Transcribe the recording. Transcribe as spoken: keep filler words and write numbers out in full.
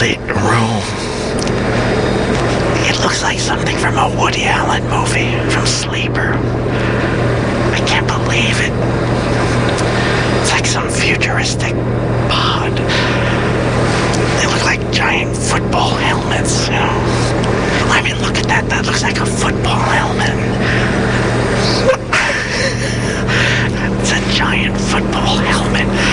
lit room. It looks like something from a Woody Allen movie, from Sleeper. I can't believe it. It's like some futuristic pod. They look like giant football helmets, you know. I mean, look at that. That looks like a football helmet. It's a giant football helmet